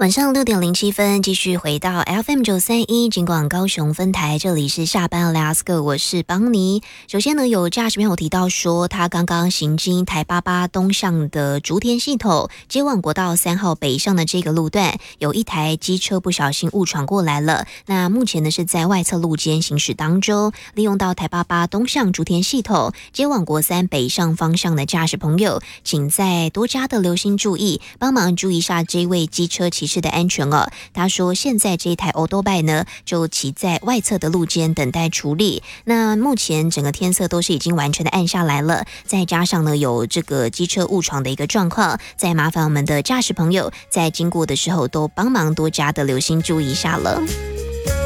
晚上6:07，继续回到 FM931 金广高雄分台，这里是下班 Let's Go， 我是邦尼。首先呢，有驾驶朋友提到说，他刚刚行经台88东向的竹田系统，接往国道3号北上的这个路段，有一台机车不小心误闯过来了。那目前呢是在外侧路肩行驶当中，利用到台88东向竹田系统，接往国3北上方向的驾驶朋友，请再多加的留心注意，帮忙注意一下这位机车骑士的安全哦。他说现在这一台欧多拜呢就骑在外侧的路肩等待处理。那目前整个天色都是已经完全的暗下来了，再加上呢有这个机车误闯的一个状况，再麻烦我们的驾驶朋友在经过的时候都帮忙多加的留心注意一下了。